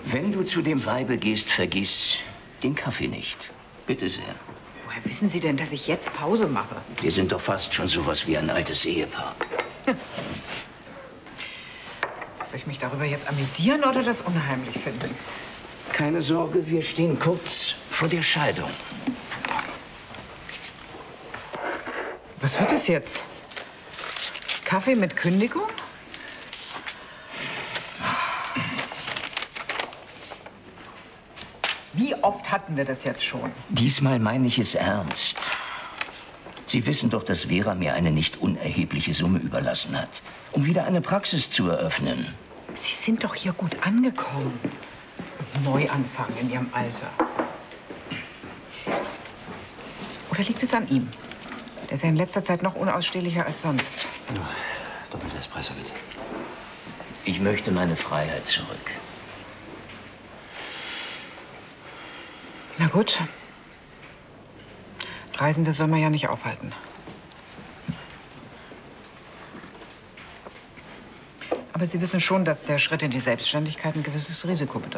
Wenn du zu dem Weibe gehst, vergiss den Kaffee nicht. Bitte sehr. Woher wissen Sie denn, dass ich jetzt Pause mache? Wir sind doch fast schon sowas wie ein altes Ehepaar. Soll ich mich darüber jetzt amüsieren oder das unheimlich finden? Keine Sorge, wir stehen kurz vor der Scheidung. Was wird es jetzt? Kaffee mit Kündigung? Wie oft hatten wir das jetzt schon? Diesmal meine ich es ernst. Sie wissen doch, dass Vera mir eine nicht unerhebliche Summe überlassen hat, um wieder eine Praxis zu eröffnen. Sie sind doch hier gut angekommen. Neuanfang in Ihrem Alter. Oder liegt es an ihm? Der ist ja in letzter Zeit noch unausstehlicher als sonst. Ja, doppelter Espresso, bitte. Ich möchte meine Freiheit zurück. Na gut. Reisende soll man ja nicht aufhalten. Aber Sie wissen schon, dass der Schritt in die Selbstständigkeit ein gewisses Risiko bedeutet.